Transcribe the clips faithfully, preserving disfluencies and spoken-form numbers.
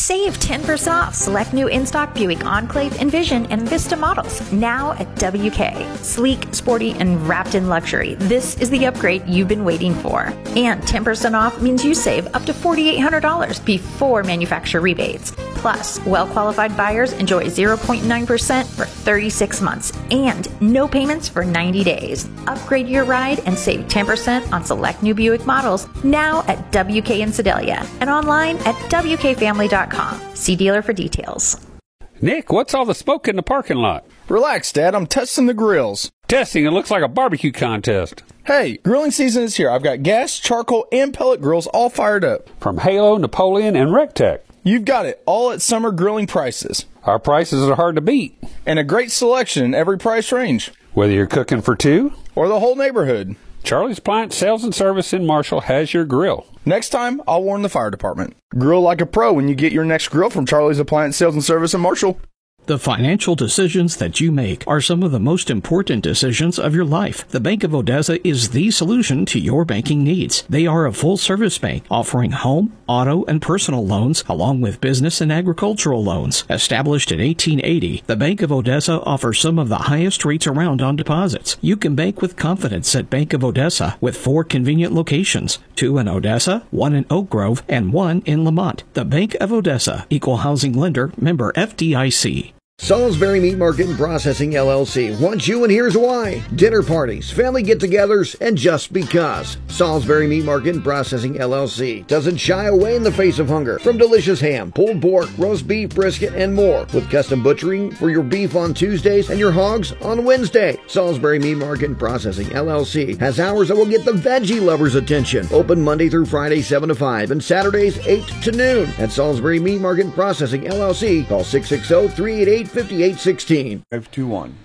Save ten percent off select new in-stock Buick Enclave, Envision, and Vista models now at W K. Sleek, sporty, and wrapped in luxury. This is the upgrade you've been waiting for. And ten percent off means you save up to four thousand eight hundred dollars before manufacturer rebates. Plus, well-qualified buyers enjoy zero point nine percent for thirty-six months and no payments for ninety days. Upgrade your ride and save ten percent on select new Buick models now at W K in Sedalia and online at W K family dot com. See dealer for details. Nick, what's all the smoke in the parking lot? Relax, Dad. I'm testing the grills. Testing? It looks like a barbecue contest. Hey, grilling season is here. I've got gas, charcoal, and pellet grills all fired up. From Halo, Napoleon, and Rectech. You've got it, all at summer grilling prices. Our prices are hard to beat. And a great selection in every price range. Whether you're cooking for two or the whole neighborhood. Charlie's Appliance Sales and Service in Marshall has your grill. Next time, I'll warn the fire department. Grill like a pro when you get your next grill from Charlie's Appliance Sales and Service in Marshall. The financial decisions that you make are some of the most important decisions of your life. The Bank of Odessa is the solution to your banking needs. They are a full-service bank offering home, auto, and personal loans, along with business and agricultural loans. Established in eighteen eighty, the Bank of Odessa offers some of the highest rates around on deposits. You can bank with confidence at Bank of Odessa with four convenient locations, two in Odessa, one in Oak Grove, and one in Lamont. The Bank of Odessa, Equal Housing Lender, member F D I C. Salisbury Meat Market and Processing, L L C wants you, and here's why. Dinner parties, family get-togethers, and just because. Salisbury Meat Market and Processing, L L C doesn't shy away in the face of hunger. From delicious ham, pulled pork, roast beef, brisket, and more. With custom butchering for your beef on Tuesdays and your hogs on Wednesday. Salisbury Meat Market and Processing, L L C has hours that will get the veggie lovers' attention. Open Monday through Friday, seven to five, and Saturdays, eight to noon. At Salisbury Meat Market and Processing, L L C, call six six zero, three eight eight, five eight one six. five two one.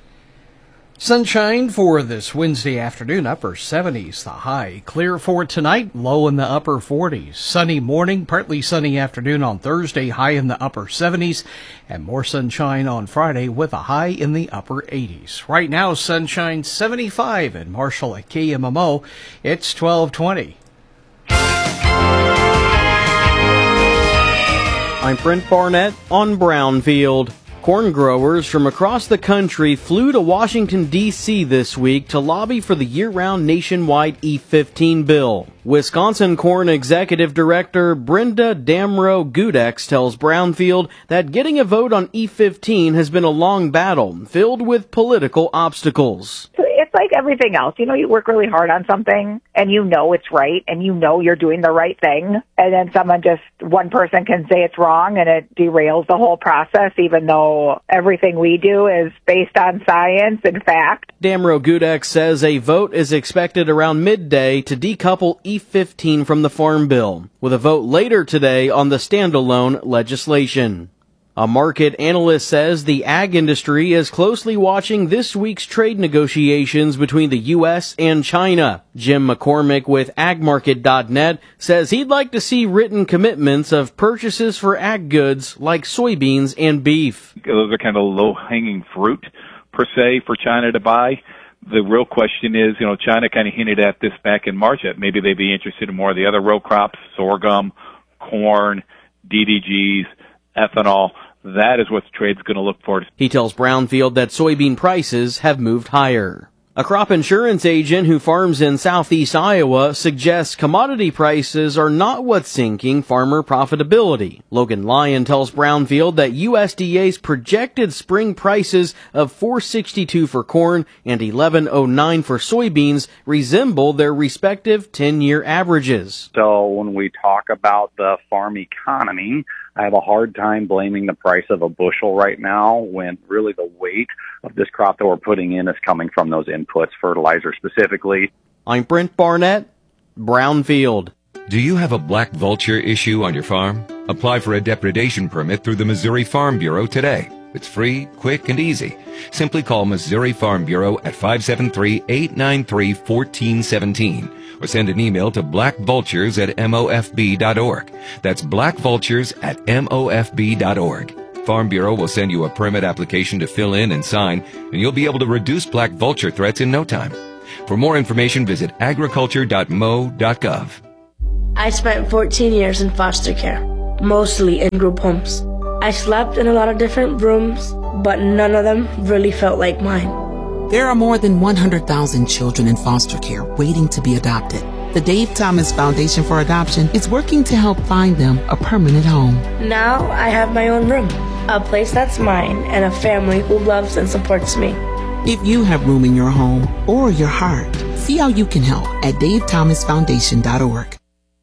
Sunshine for this Wednesday afternoon, upper seventies, the high. Clear for tonight, low in the upper forties. Sunny morning, partly sunny afternoon on Thursday, high in the upper seventies. And more sunshine on Friday with a high in the upper eighties. Right now, sunshine seventy-five in Marshall at K M M O. It's twelve twenty. I'm Brent Barnett on Brownfield. Corn growers from across the country flew to Washington, D C this week to lobby for the year-round nationwide E fifteen bill. Wisconsin Corn Executive Director Brenda Damrow-Gudex tells Brownfield that getting a vote on E fifteen has been a long battle, filled with political obstacles. It's like everything else. You know, you work really hard on something, and you know it's right, and you know you're doing the right thing, and then someone just, one person can say it's wrong, and it derails the whole process, even though everything we do is based on science and fact. Damrow-Gudex says a vote is expected around midday to decouple E fifteen from the Farm Bill, with a vote later today on the standalone legislation. A market analyst says the ag industry is closely watching this week's trade negotiations between the U S and China. Jim McCormick with ag market dot net says he'd like to see written commitments of purchases for ag goods like soybeans and beef. Those are kind of low-hanging fruit, per se, for China to buy. The real question is, you know, China kind of hinted at this back in March that maybe they'd be interested in more of the other row crops, sorghum, corn, D D Gs, ethanol. That is what the trade's going to look for. He tells Brownfield that soybean prices have moved higher. A crop insurance agent who farms in southeast Iowa suggests commodity prices are not what's sinking farmer profitability. Logan Lyon tells Brownfield that U S D A's projected spring prices of four dollars and sixty-two cents for corn and eleven dollars and nine cents for soybeans resemble their respective ten-year averages. So when we talk about the farm economy, I have a hard time blaming the price of a bushel right now when really the weight of this crop that we're putting in is coming from those inputs, fertilizer specifically. I'm Brent Barnett, Brownfield. Do you have a black vulture issue on your farm? Apply for a depredation permit through the Missouri Farm Bureau today. It's free, quick, and easy. Simply call Missouri Farm Bureau at five seven three, eight nine three, one four one seven or send an email to blackvultures at M O F B dot org. That's blackvultures at M O F B dot org. Farm Bureau will send you a permit application to fill in and sign, and you'll be able to reduce black vulture threats in no time. For more information, visit agriculture dot M O dot gov. I spent fourteen years in foster care. mostly in group homes. I slept in a lot of different rooms, but none of them really felt like mine. There are more than one hundred thousand children in foster care waiting to be adopted. The Dave Thomas Foundation for Adoption is working to help find them a permanent home. Now I have my own room, a place that's mine, and a family who loves and supports me. If you have room in your home or your heart, see how you can help at dave thomas foundation dot org.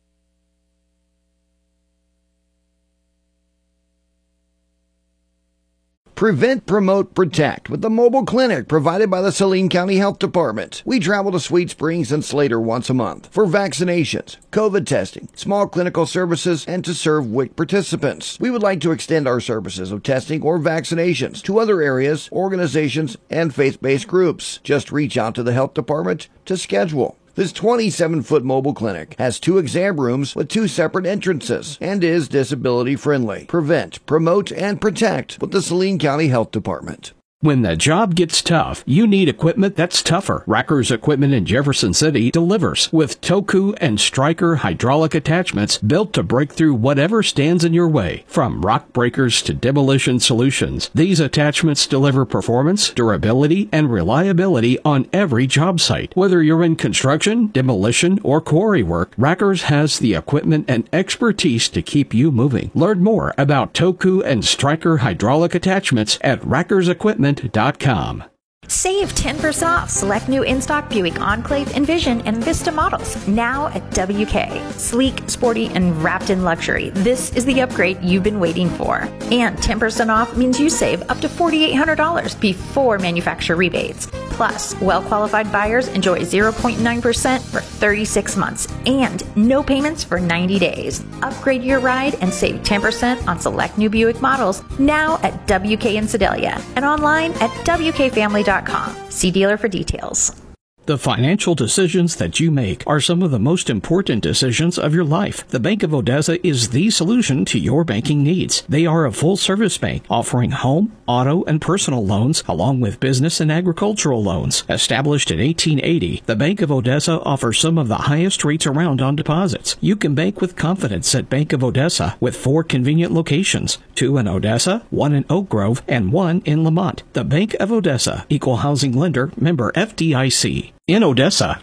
Prevent, Promote, Protect with the mobile clinic provided by the Saline County Health Department. We travel to Sweet Springs and Slater once a month for vaccinations, COVID testing, small clinical services, and to serve W I C participants. We would like to extend our services of testing or vaccinations to other areas, organizations, and faith-based groups. Just reach out to the health department to schedule. This twenty-seven foot mobile clinic has two exam rooms with two separate entrances and is disability friendly. Prevent, Promote, and Protect with the Saline County Health Department. When the job gets tough, you need equipment that's tougher. Racker's Equipment in Jefferson City delivers with Toku and Stryker hydraulic attachments built to break through whatever stands in your way. From rock breakers to demolition solutions, these attachments deliver performance, durability, and reliability on every job site. Whether you're in construction, demolition, or quarry work, Racker's has the equipment and expertise to keep you moving. Learn more about Toku and Stryker hydraulic attachments at Racker's Equipment dot com. Save ten percent off select new in-stock Buick Enclave, Envision, and Vista models now at W K. Sleek, sporty, and wrapped in luxury. This is the upgrade you've been waiting for. And ten percent off means you save up to four thousand eight hundred dollars before manufacturer rebates. Plus, well-qualified buyers enjoy zero point nine percent for thirty-six months and no payments for ninety days. Upgrade your ride and save ten percent on select new Buick models now at W K in Sedalia and online at W K family dot com. See dealer for details. The financial decisions that you make are some of the most important decisions of your life. The Bank of Odessa is the solution to your banking needs. They are a full-service bank offering home, auto, and personal loans along with business and agricultural loans. Established in eighteen eighty, the Bank of Odessa offers some of the highest rates around on deposits. You can bank with confidence at Bank of Odessa with four convenient locations, two in Odessa, one in Oak Grove, and one in Lamont. The Bank of Odessa, Equal Housing Lender, member F D I C. In Odessa.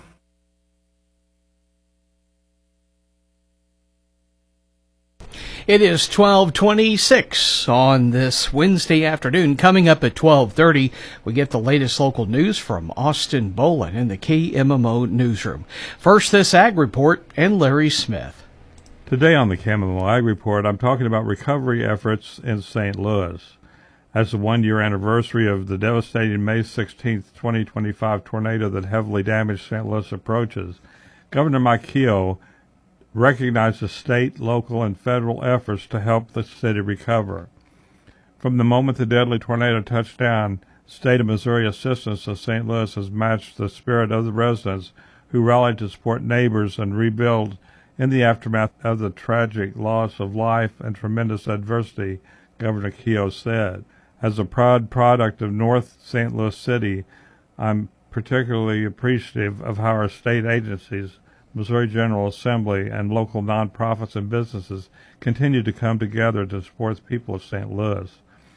It is twelve twenty-six on this Wednesday afternoon. Coming up at twelve thirty, we get the latest local news from Austin Bolin in the K M M O newsroom. First, this Ag Report and Larry Smith. Today on the K M M O Ag Report, I'm talking about recovery efforts in Saint Louis. As the one-year anniversary of the devastating May sixteenth, twenty twenty-five tornado that heavily damaged Saint Louis approaches, Governor Mike Keogh recognized the state, local, and federal efforts to help the city recover. From the moment the deadly tornado touched down, state of Missouri assistance to Saint Louis has matched the spirit of the residents who rallied to support neighbors and rebuild in the aftermath of the tragic loss of life and tremendous adversity, Governor Keogh said. As a proud product of North Saint Louis City, I'm particularly appreciative of how our state agencies, Missouri General Assembly, and local nonprofits and businesses continue to come together to support the people of Saint Louis.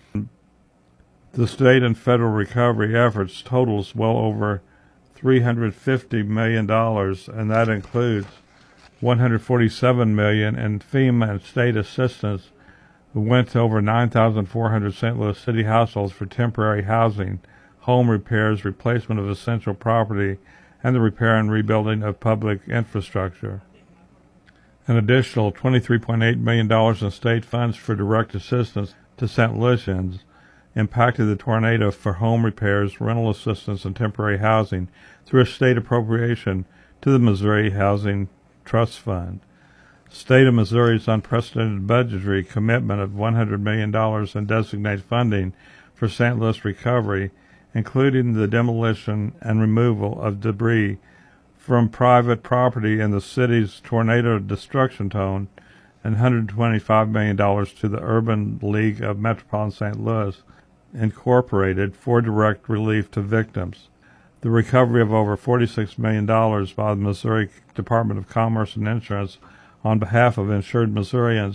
The state and federal recovery efforts totals well over three hundred fifty million dollars, and that includes one hundred forty-seven million dollars in FEMA and state assistance. We went to over nine thousand four hundred Saint Louis City households for temporary housing, home repairs, replacement of essential property, and the repair and rebuilding of public infrastructure. An additional twenty-three point eight million dollars in state funds for direct assistance to Saint Louisians impacted the tornado for home repairs, rental assistance, and temporary housing through a state appropriation to the Missouri Housing Trust Fund. State of Missouri's unprecedented budgetary commitment of one hundred million dollars in designated funding for Saint Louis recovery, including the demolition and removal of debris from private property in the city's tornado destruction zone, and one hundred twenty-five million dollars to the Urban League of Metropolitan Saint Louis, Incorporated, for direct relief to victims. The recovery of over forty-six million dollars by the Missouri Department of Commerce and Insurance on behalf of insured Missourians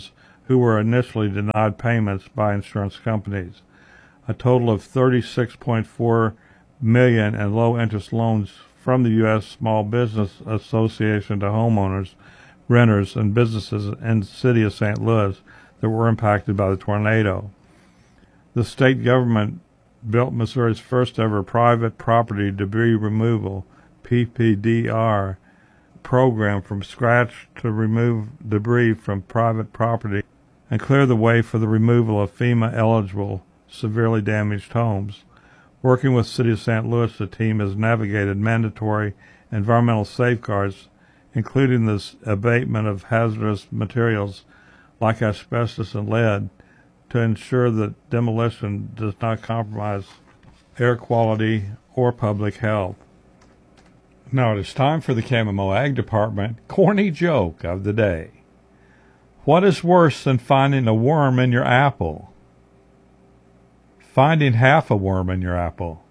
who were initially denied payments by insurance companies. A total of thirty-six point four million dollars in low-interest loans from the U S Small Business Association to homeowners, renters, and businesses in the city of Saint Louis that were impacted by the tornado. The state government built Missouri's first ever private property debris removal, P P D R, program from scratch to remove debris from private property and clear the way for the removal of FEMA-eligible, severely damaged homes. Working with the City of Saint Louis, the team has navigated mandatory environmental safeguards, including the abatement of hazardous materials like asbestos and lead, to ensure that demolition does not compromise air quality or public health. Now it is time for the K M M O Ag Department corny joke of the day. What is worse than finding a worm in your apple? Finding half a worm in your apple.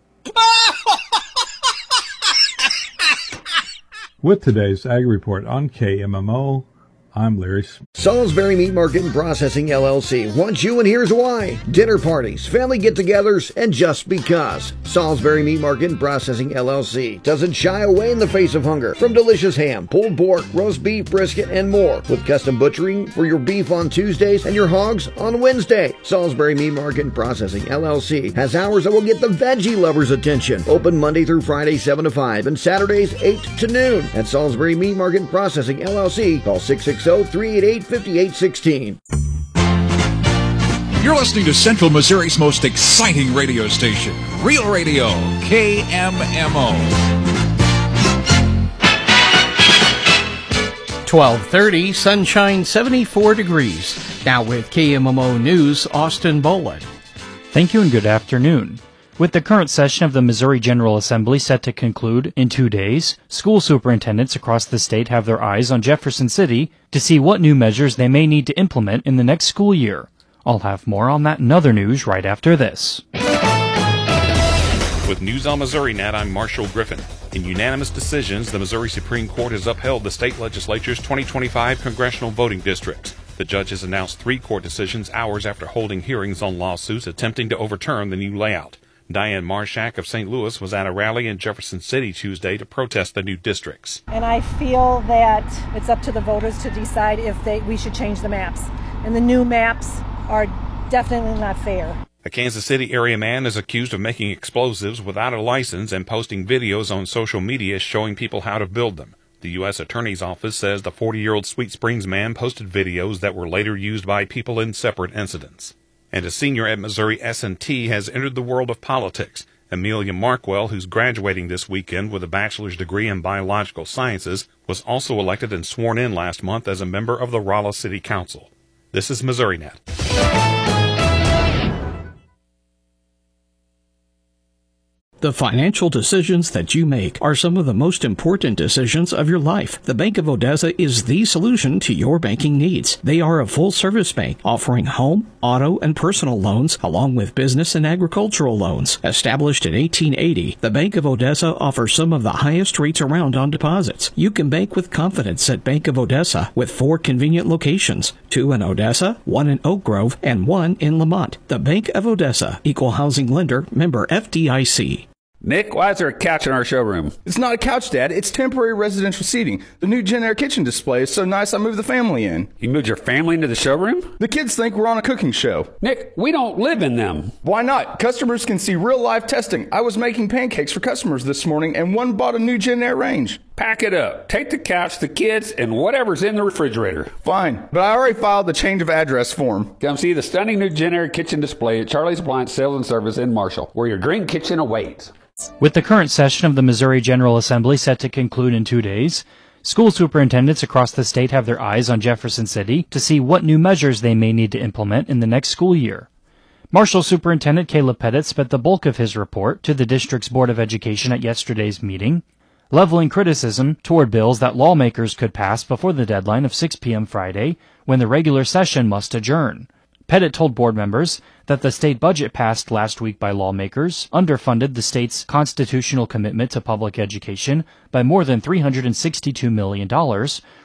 With today's Ag Report on K M M O, I'm Larry Smith. Salisbury Meat Market and Processing L L C wants you, and here's why. Dinner parties, family get-togethers, and just because. Salisbury Meat Market and Processing L L C doesn't shy away in the face of hunger. From delicious ham, pulled pork, roast beef, brisket, and more. With custom butchering for your beef on Tuesdays and your hogs on Wednesday. Salisbury Meat Market and Processing L L C has hours that will get the veggie lovers' attention. Open Monday through Friday, seven to five, and Saturdays, eight to noon. At Salisbury Meat Market and Processing L L C, call six six zero, three eight eight, five eight one six. You're listening to Central Missouri's most exciting radio station, Real Radio, K M M O. twelve thirty, sunshine, seventy-four degrees. Now with K M M O News, Austin Bolin. Thank you and good afternoon. With the current session of the Missouri General Assembly set to conclude in two days, school superintendents across the state have their eyes on Jefferson City to see what new measures they may need to implement in the next school year. I'll have more on that and other news right after this. With News on MissouriNet, I'm Marshall Griffin. In unanimous decisions, the Missouri Supreme Court has upheld the state legislature's twenty twenty-five congressional voting districts. The judges announced three court decisions hours after holding hearings on lawsuits attempting to overturn the new layout. Diane Marshak of Saint Louis was at a rally in Jefferson City Tuesday to protest the new districts. And I feel that it's up to the voters to decide if they we should change the maps. And the new maps are definitely not fair. A Kansas City area man is accused of making explosives without a license and posting videos on social media showing people how to build them. The U S Attorney's Office says the forty-year-old Sweet Springs man posted videos that were later used by people in separate incidents. And a senior at Missouri S and T has entered the world of politics. Amelia Markwell, who's graduating this weekend with a bachelor's degree in biological sciences, was also elected and sworn in last month as a member of the Rolla City Council. This is MissouriNet. The financial decisions that you make are some of the most important decisions of your life. The Bank of Odessa is the solution to your banking needs. They are a full-service bank offering home, auto, and personal loans, along with business and agricultural loans. Established in eighteen eighty, the Bank of Odessa offers some of the highest rates around on deposits. You can bank with confidence at Bank of Odessa with four convenient locations, two in Odessa, one in Oak Grove, and one in Lamont. The Bank of Odessa, Equal Housing Lender, member F D I C. Nick, why is there a couch in our showroom? It's not a couch, Dad. It's temporary residential seating. The new Gen Air kitchen display is so nice I moved the family in. You moved your family into the showroom? The kids think we're on a cooking show. Nick, we don't live in them. Why not? Customers can see real life testing. I was making pancakes for customers this morning and one bought a new Gen Air range. Pack it up. Take the couch, the kids, and whatever's in the refrigerator. Fine, but I already filed the change of address form. Come see the stunning new Gen Air kitchen display at Charlie's Appliance Sales and Service in Marshall, where your dream kitchen awaits. With the current session of the Missouri General Assembly set to conclude in two days, school superintendents across the state have their eyes on Jefferson City to see what new measures they may need to implement in the next school year. Marshall Superintendent Caleb Pettit spent the bulk of his report to the district's Board of Education at yesterday's meeting, leveling criticism toward bills that lawmakers could pass before the deadline of six p.m. Friday, when the regular session must adjourn. Pettit told board members that the state budget passed last week by lawmakers underfunded the state's constitutional commitment to public education by more than three hundred sixty-two million dollars,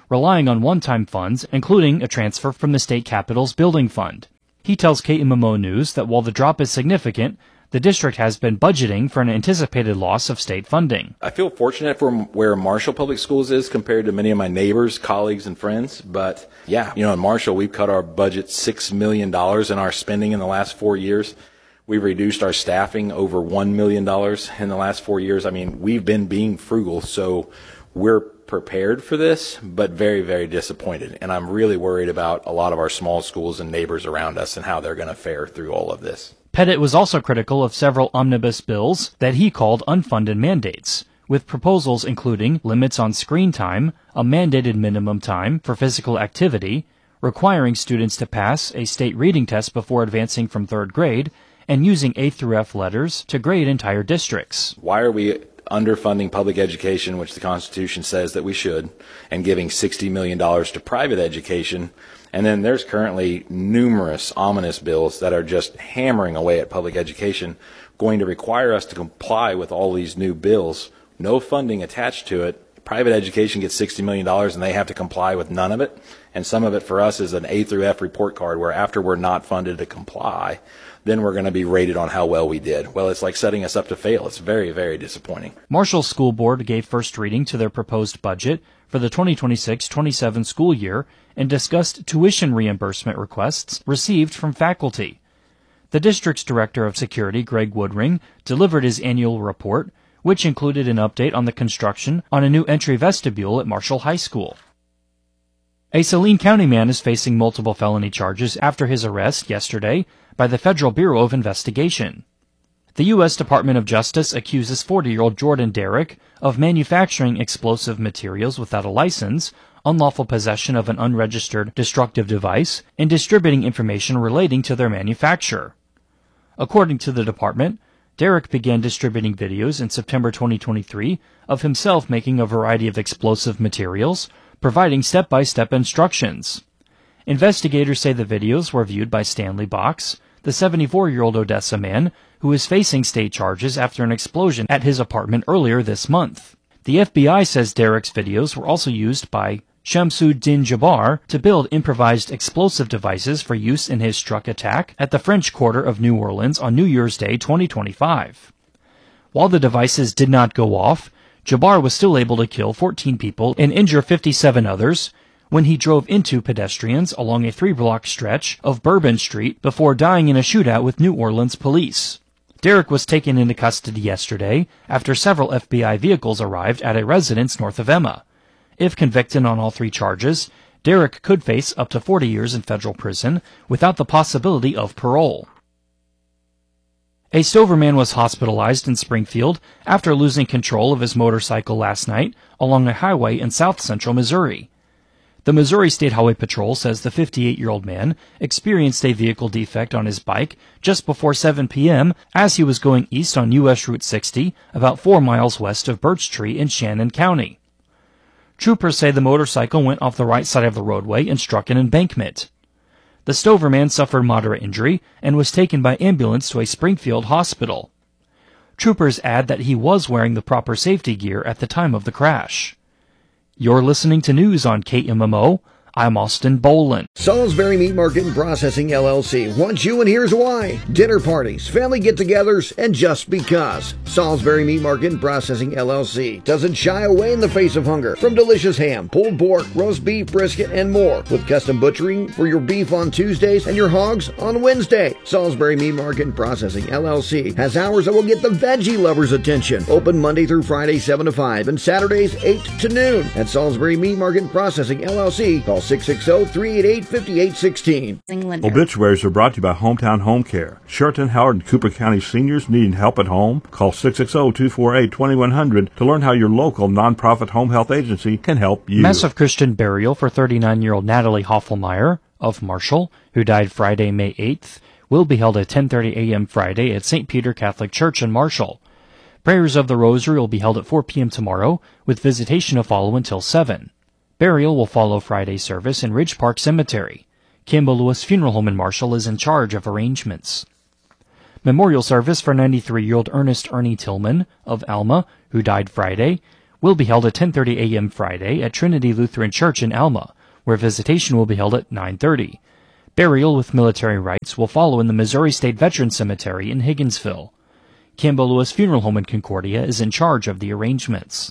relying on one-time funds, including a transfer from the state capitol's building fund. He tells K M M O News that while the drop is significant, the district has been budgeting for an anticipated loss of state funding. I feel fortunate for where Marshall Public Schools is compared to many of my neighbors, colleagues, and friends. But yeah, you know, in Marshall, we've cut our budget six million dollars in our spending in the last four years. We've reduced our staffing over one million dollars in the last four years. I mean, we've been being frugal, so we're prepared for this, but very, very disappointed. And I'm really worried about a lot of our small schools and neighbors around us and how they're going to fare through all of this. Pettit was also critical of several omnibus bills that he called unfunded mandates, with proposals including limits on screen time, a mandated minimum time for physical activity, requiring students to pass a state reading test before advancing from third grade, and using A through F letters to grade entire districts. Why are we underfunding public education, which the Constitution says that we should, and giving sixty million dollars to private education? And then there's currently numerous ominous bills that are just hammering away at public education, going to require us to comply with all these new bills, no funding attached to it. Private education gets sixty million dollars and they have to comply with none of it. And some of it for us is an A through F report card where after we're not funded to comply, then we're going to be rated on how well we did. Well, it's like setting us up to fail. It's very, very disappointing. Marshall School Board gave first reading to their proposed budget for the twenty twenty-six twenty-seven school year and discussed tuition reimbursement requests received from faculty. The district's director of security, Greg Woodring, delivered his annual report, which included an update on the construction on a new entry vestibule at Marshall High School. A Saline County man is facing multiple felony charges after his arrest yesterday by the Federal Bureau of Investigation. The U S Department of Justice accuses forty-year-old Jordan Derrick of manufacturing explosive materials without a license, unlawful possession of an unregistered destructive device, and distributing information relating to their manufacture. According to the department, Derrick began distributing videos in September twenty twenty-three of himself making a variety of explosive materials, providing step-by-step instructions. Investigators say the videos were viewed by Stanley Box, the seventy-four-year-old Odessa man who is facing state charges after an explosion at his apartment earlier this month. The F B I says Derrick's videos were also used by Shamsuddin Jabbar to build improvised explosive devices for use in his truck attack at the French Quarter of New Orleans on New Year's Day twenty twenty-five. While the devices did not go off, Jabbar was still able to kill fourteen people and injure fifty-seven others when he drove into pedestrians along a three-block stretch of Bourbon Street before dying in a shootout with New Orleans police. Derrick was taken into custody yesterday after several F B I vehicles arrived at a residence north of Emma. If convicted on all three charges, Derrick could face up to forty years in federal prison without the possibility of parole. A Stover man was hospitalized in Springfield after losing control of his motorcycle last night along a highway in south-central Missouri. The Missouri State Highway Patrol says the fifty-eight-year-old man experienced a vehicle defect on his bike just before seven p.m. as he was going east on U S Route sixty, about four miles west of Birch Tree in Shannon County. Troopers say the motorcycle went off the right side of the roadway and struck an embankment. The Stover man suffered moderate injury and was taken by ambulance to a Springfield hospital. Troopers add that he was wearing the proper safety gear at the time of the crash. You're listening to news on K M M O. I'm Austin Bolin. Salisbury Meat Market and Processing L L C wants you, and here's why. Dinner parties, family get-togethers, and just because. Salisbury Meat Market and Processing L L C doesn't shy away in the face of hunger. From delicious ham, pulled pork, roast beef, brisket, and more. With custom butchering for your beef on Tuesdays and your hogs on Wednesday. Salisbury Meat Market and Processing L L C has hours that will get the veggie lovers' attention. Open Monday through Friday, seven to five, and Saturdays, eight to noon. At Salisbury Meat Market and Processing L L C, call six six zero, three eight eight, five eight one six. Obituaries are brought to you by Hometown Home Care. Sheraton, Howard, and Cooper County seniors needing help at home? Call six six zero, two four eight, two one zero zero to learn how your local nonprofit home health agency can help you. Massive Christian burial for thirty-nine-year-old Natalie Hoffelmeyer of Marshall, who died Friday, May eighth, will be held at ten thirty a.m. Friday at Saint Peter Catholic Church in Marshall. Prayers of the Rosary will be held at four p.m. tomorrow, with visitation to follow until seven. Burial will follow Friday's service in Ridge Park Cemetery. Campbell Lewis Funeral Home in Marshall is in charge of arrangements. Memorial service for ninety-three-year-old Ernest Ernie Tillman of Alma, who died Friday, will be held at ten thirty a.m. Friday at Trinity Lutheran Church in Alma, where visitation will be held at nine thirty. Burial with military rites will follow in the Missouri State Veterans Cemetery in Higginsville. Campbell Lewis Funeral Home in Concordia is in charge of the arrangements.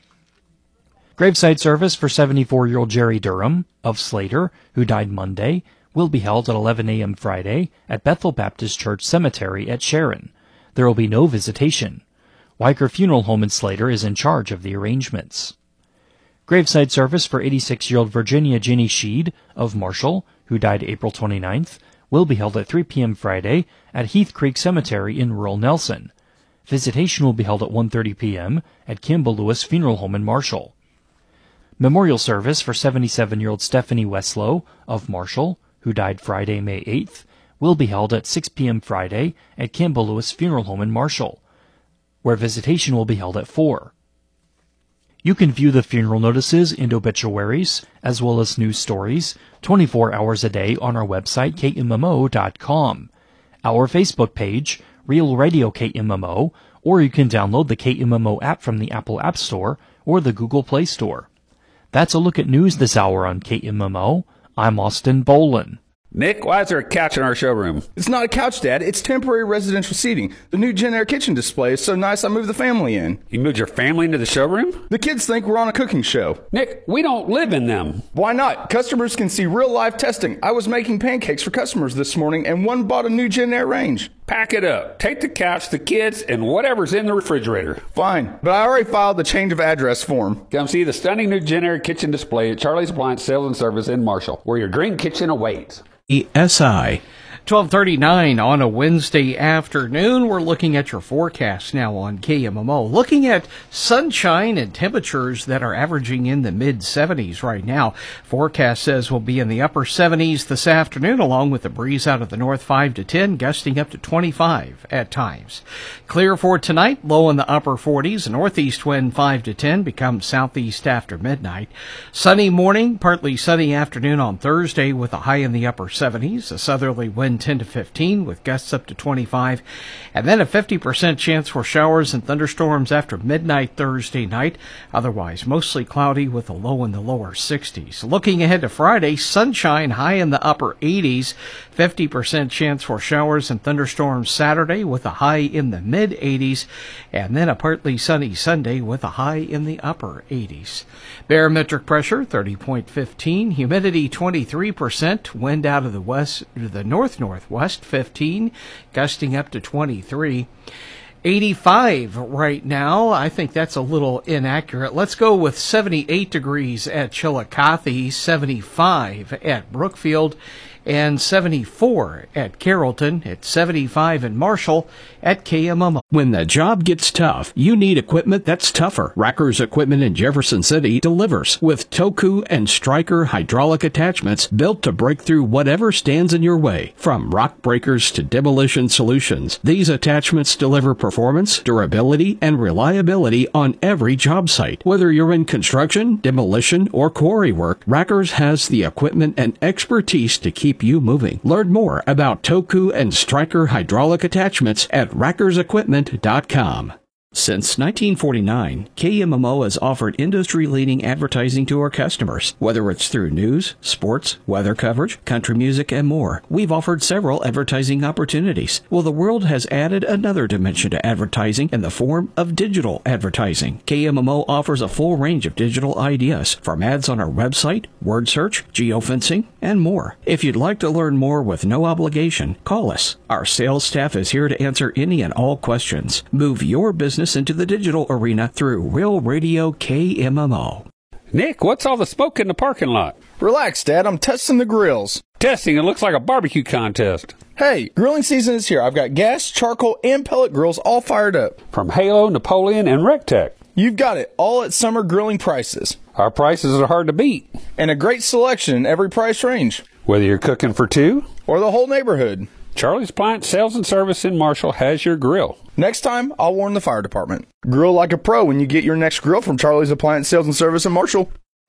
Graveside service for seventy-four-year-old Jerry Durham of Slater, who died Monday, will be held at eleven a.m. Friday at Bethel Baptist Church Cemetery at Sharon. There will be no visitation. Weicker Funeral Home in Slater is in charge of the arrangements. Graveside service for eighty-six-year-old Virginia Ginny Sheed of Marshall, who died April twenty-ninth, will be held at three p.m. Friday at Heath Creek Cemetery in rural Nelson. Visitation will be held at one thirty p.m. at Campbell Lewis Funeral Home in Marshall. Memorial service for seventy-seven-year-old Stephanie Westlow of Marshall, who died Friday, May eighth, will be held at six p.m. Friday at Campbell Lewis Funeral Home in Marshall, where visitation will be held at four. You can view the funeral notices and obituaries, as well as news stories, twenty-four hours a day on our website, K M M O dot com, our Facebook page, Real Radio K M M O, or you can download the K M M O app from the Apple App Store or the Google Play Store. That's a look at news this hour on K M M O. I'm Austin Bolin. Nick, why is there a couch in our showroom? It's not a couch, Dad. It's temporary residential seating. The new Gen Air kitchen display is so nice I moved the family in. You moved your family into the showroom? The kids think we're on a cooking show. Nick, we don't live in them. Why not? Customers can see real live testing. I was making pancakes for customers this morning and one bought a new Gen Air range. Pack it up. Take the couch, the kids, and whatever's in the refrigerator. Fine, but I already filed the change of address form. Come see the stunning new Gen Air kitchen display at Charlie's Appliance Sales and Service in Marshall, where your dream kitchen awaits. E S I. twelve thirty-nine on a Wednesday afternoon. We're looking at your forecast now on K M M O. Looking at sunshine and temperatures that are averaging in the mid seventies right now. Forecast says we'll be in the upper seventies this afternoon, along with a breeze out of the north five to ten, gusting up to twenty-five at times. Clear for tonight, low in the upper forties. A northeast wind five to ten becomes southeast after midnight. Sunny morning, partly sunny afternoon on Thursday with a high in the upper seventies. A southerly wind ten to fifteen with gusts up to twenty-five, and then a fifty percent chance for showers and thunderstorms after midnight Thursday night. Otherwise mostly cloudy with a low in the lower sixties. Looking ahead to Friday, sunshine high in the upper eighties, fifty percent chance for showers and thunderstorms Saturday with a high in the mid eighties, and then a partly sunny Sunday with a high in the upper eighties. Barometric pressure thirty point one five, humidity twenty-three percent, wind out of the west to the north northwest fifteen, gusting up to twenty-three. eighty-five right now. I think that's a little inaccurate. Let's go with seventy-eight degrees at Chillicothe, seventy-five at Brookfield, and seventy-four at Carrollton, at seventy-five in Marshall, at K M M O. When the job gets tough, you need equipment that's tougher. Racker's Equipment in Jefferson City delivers with Toku and Stryker hydraulic attachments built to break through whatever stands in your way. From rock breakers to demolition solutions, these attachments deliver performance, durability, and reliability on every job site. Whether you're in construction, demolition, or quarry work, Racker's has the equipment and expertise to keep you moving. Learn more about Toku and Stryker hydraulic attachments at rackers equipment dot com. Since nineteen forty-nine, K M M O has offered industry-leading advertising to our customers. Whether it's through news, sports, weather coverage, country music, and more, we've offered several advertising opportunities. Well, the world has added another dimension to advertising in the form of digital advertising. K M M O offers a full range of digital ideas, from ads on our website, word search, geofencing, and more. If you'd like to learn more with no obligation, call us. Our sales staff is here to answer any and all questions. Move your business into the digital arena through Real Radio K M M O. Nick, what's all the smoke in the parking lot? Relax, Dad. I'm testing the grills. Testing? It looks like a barbecue contest. Hey, grilling season is here. I've got gas, charcoal, and pellet grills all fired up. From Halo, Napoleon, and Rectech. You've got it, all at summer grilling prices. Our prices are hard to beat. And a great selection in every price range. Whether you're cooking for two or the whole neighborhood, Charlie's Appliance Sales and Service in Marshall has your grill. Next time, I'll warn the fire department. Grill like a pro when you get your next grill from Charlie's Appliance Sales and Service in Marshall.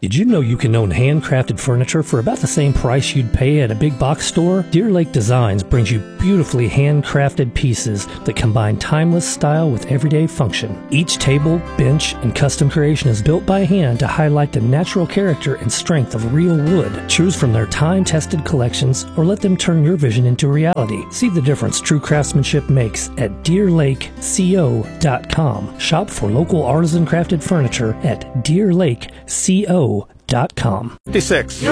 Did you know you can own handcrafted furniture for about the same price you'd pay at a big box store? Deer Lake Designs brings you beautifully handcrafted pieces that combine timeless style with everyday function. Each table, bench, and custom creation is built by hand to highlight the natural character and strength of real wood. Choose from their time-tested collections or let them turn your vision into reality. See the difference true craftsmanship makes at deer lake co dot com. Shop for local artisan crafted furniture at deer lake co dot com. fifty-six.